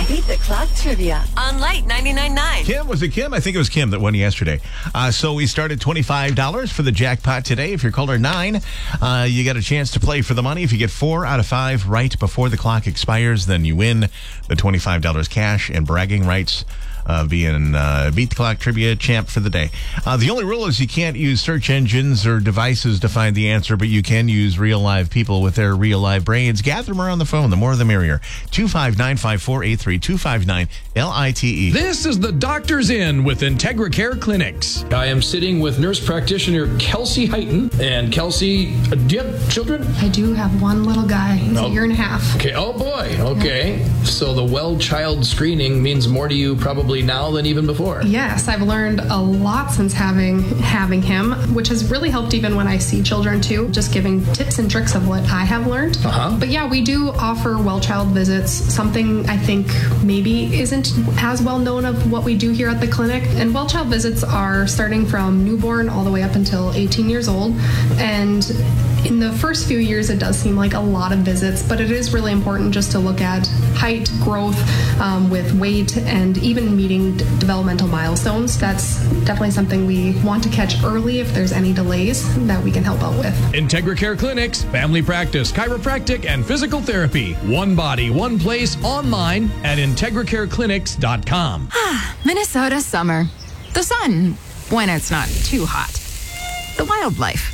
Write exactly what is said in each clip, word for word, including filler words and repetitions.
Beat the Clock Trivia on Light ninety-nine point nine. Kim, was it Kim? I think it was Kim that won yesterday. Uh, so we started twenty-five dollars for the jackpot today. If you're caller nine, uh, you got a chance to play for the money. If you get four out of five right before the clock expires, then you win the twenty-five dollars cash and bragging rights. Uh, being uh, Beat the Clock Trivia champ for the day. Uh, the only rule is you can't use search engines or devices to find the answer, but you can use real live people with their real live brains. Gather them around the phone. The more the merrier. two five nine, five four eight three, two five nine, L I T E. This is the Doctor's In with IntegraCare Clinics. I am sitting with nurse practitioner Kelsey Heighton. And Kelsey, uh, do you have children? I do have one little guy. He's No. a year and a half. Okay. Oh, boy. Okay. So the well child screening means more to you probably now than even before. Yes, I've learned a lot since having having him, which has really helped even when I see children too, just giving tips and tricks of what I have learned. Uh-huh. But yeah, we do offer well child visits, something I think maybe isn't as well known of what we do here at the clinic. And well child visits are starting from newborn all the way up until eighteen years old. And in the first few years, it does seem like a lot of visits, but it is really important just to look at height, growth um, with weight, and even meeting d- developmental milestones. That's definitely something we want to catch early if there's any delays that we can help out with. IntegraCare Clinics, family practice, chiropractic, and physical therapy. One body, one place, online at integra care clinics dot com. Minnesota summer. The sun, when it's not too hot. The wildlife.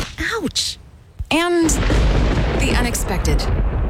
Ouch. And the unexpected.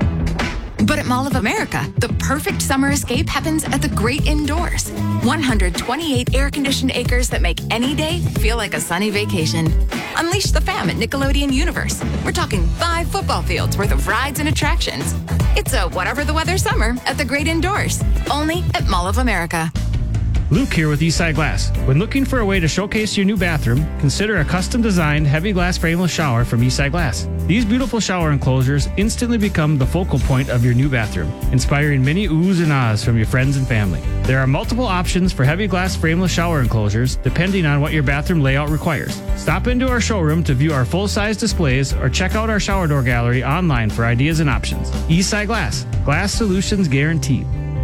But at Mall of America, the perfect summer escape happens at the great indoors. one hundred twenty-eight air-conditioned acres that make any day feel like a sunny vacation. Unleash the fam at Nickelodeon Universe. We're talking five football fields worth of rides and attractions. It's a whatever the weather summer at the great indoors. Only at Mall of America. Luke here with Eastside Glass. When looking for a way to showcase your new bathroom, consider a custom-designed heavy glass frameless shower from Eastside Glass. These beautiful shower enclosures instantly become the focal point of your new bathroom, inspiring many oohs and ahs from your friends and family. There are multiple options for heavy glass frameless shower enclosures, depending on what your bathroom layout requires. Stop into our showroom to view our full-size displays or check out our shower door gallery online for ideas and options. Eastside Glass. Glass solutions guaranteed.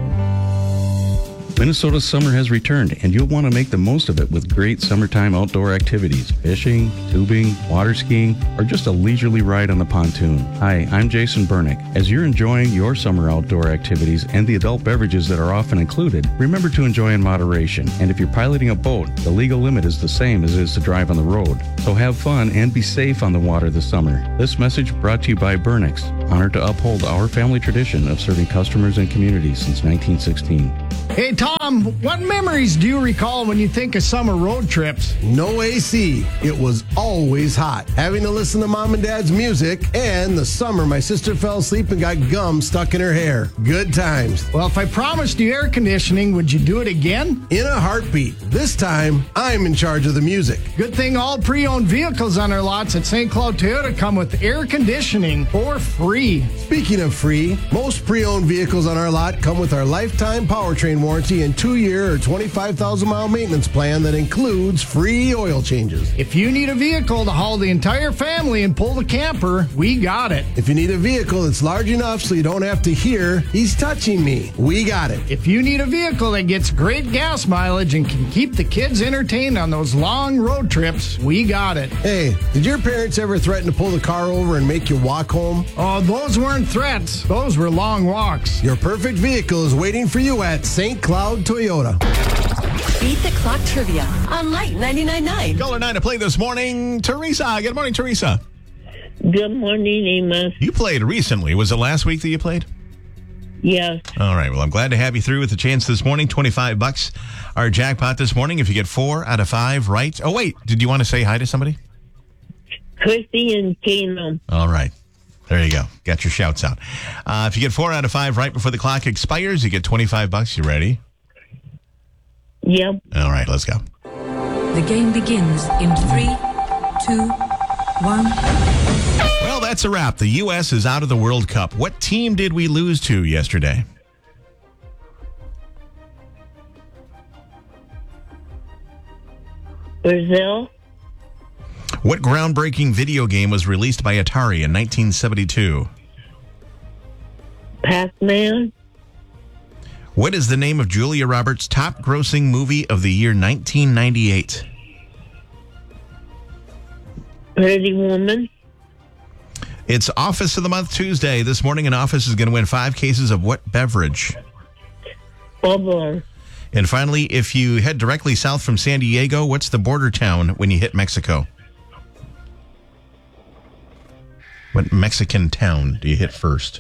Minnesota's summer has returned, and you'll want to make the most of it with great summertime outdoor activities, fishing, tubing, water skiing, or just a leisurely ride on the pontoon. Hi, I'm Jason Bernick. As you're enjoying your summer outdoor activities and the adult beverages that are often included, remember to enjoy in moderation. And if you're piloting a boat, the legal limit is the same as it is to drive on the road. So have fun and be safe on the water this summer. This message brought to you by Bernick's, honored to uphold our family tradition of serving customers and communities since nineteen sixteen. Hey, Tom, what memories do you recall when you think of summer road trips? No A C. It was always hot. Having to listen to mom and dad's music, and the summer my sister fell asleep and got gum stuck in her hair. Good times. Well, if I promised you air conditioning, would you do it again? In a heartbeat. This time, I'm in charge of the music. Good thing all pre-owned vehicles on our lots at Saint Cloud Toyota come with air conditioning for free. Speaking of free, most pre-owned vehicles on our lot come with our lifetime powertrain warranty and two-year or twenty-five thousand mile maintenance plan that includes free oil changes. If you need a vehicle to haul the entire family and pull the camper, we got it. If you need a vehicle that's large enough so you don't have to hear, he's touching me, we got it. If you need a vehicle that gets great gas mileage and can keep the kids entertained on those long road trips, we got it. Hey, did your parents ever threaten to pull the car over and make you walk home? Oh, those weren't threats. Those were long walks. Your perfect vehicle is waiting for you at Saint Cloud Toyota. Beat the Clock Trivia on Light ninety-nine point nine. Caller nine to play this morning. Teresa. Good morning, Teresa. Good morning, Amos. You played recently. Was it last week that you played? Yes. All right. Well, I'm glad to have you through with the chance this morning. twenty-five bucks. Our jackpot this morning. If you get four out of five right. Oh, wait. Did you want to say hi to somebody? Christy and Kano. All right. There you go. Got your shouts out. Uh, if you get four out of five right before the clock expires, you get twenty-five bucks. You ready? Yep. All right. Let's go. The game begins in three, two, one. Well, that's a wrap. The U S is out of the World Cup. What team did we lose to yesterday? Brazil. What groundbreaking video game was released by Atari in nineteen seventy-two? Pac-Man. What is the name of Julia Roberts' top-grossing movie of the year nineteen ninety-eight? Pretty Woman. It's Office of the Month Tuesday. This morning, an office is going to win five cases of what beverage? Bubbler. And finally, if you head directly south from San Diego, what's the border town when you hit Mexico? What Mexican town do you hit first?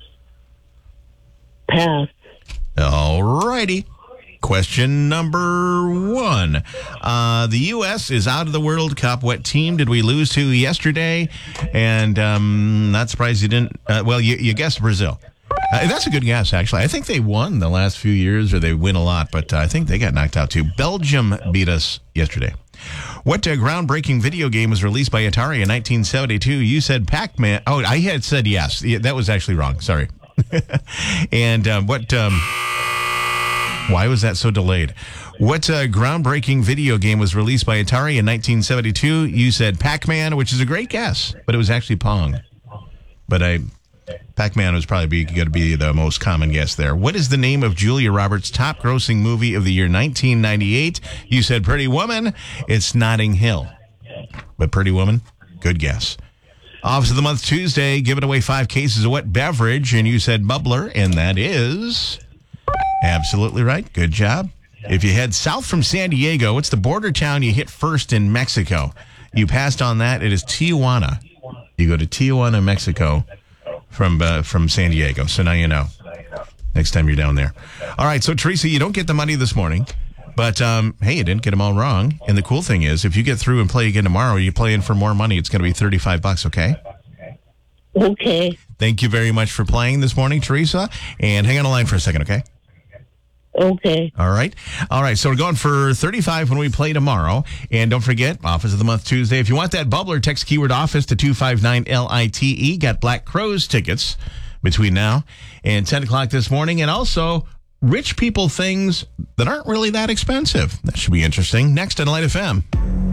Pass. All righty. Question number one. Uh, the U S is out of the World Cup. What team did we lose to yesterday? And um, not surprised you didn't. Uh, well, you, you guessed Brazil. Uh, that's a good guess, actually. I think they won the last few years, or they win a lot, but uh, I think they got knocked out too. Belgium beat us yesterday. What uh, groundbreaking video game was released by Atari in nineteen seventy-two? You said Pac-Man. Oh, I had said yes. Yeah, that was actually wrong. Sorry. and uh, what... Um, Why was that so delayed? What uh, groundbreaking video game was released by Atari in nineteen seventy-two? You said Pac-Man, which is a great guess, but it was actually Pong. But I, Pac-Man was probably going to be the most common guess there. What is the name of Julia Roberts' top-grossing movie of the year nineteen ninety-eight? You said Pretty Woman. It's Notting Hill. But Pretty Woman, good guess. Office of the Month Tuesday, giving away five cases of what beverage? And you said Bubbler, and that is... absolutely right. Good job. If you head south from San Diego, what's the border town you hit first in Mexico? You passed on that. It is Tijuana. You go to Tijuana, Mexico from uh, from San Diego. So now you know. Next time you're down there. All right. So, Teresa, you don't get the money this morning. But, um, hey, you didn't get them all wrong. And the cool thing is, if you get through and play again tomorrow, you play in for more money. It's going to be thirty-five bucks, okay? Okay. Thank you very much for playing this morning, Teresa. And hang on the line for a second, okay? Okay. All right. All right. So we're going for thirty-five when we play tomorrow. And don't forget, Office of the Month Tuesday. If you want that bubbler, text keyword office to two five nine L I T E. Got Black Crowes tickets between now and ten o'clock this morning. And also, rich people things that aren't really that expensive. That should be interesting. Next on Light F M.